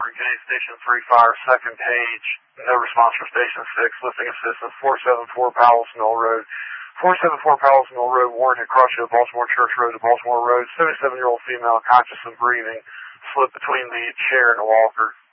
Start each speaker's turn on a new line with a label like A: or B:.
A: Gate Station 3 Fire, second page. No response for Station 6. Lifting assistance 474 Powell's Mill Road. 474 Powell's Mill Road, Warren had crossed the Baltimore Church Road to Baltimore Road. 77-year-old female, conscious and breathing, slipped between the chair and the walker.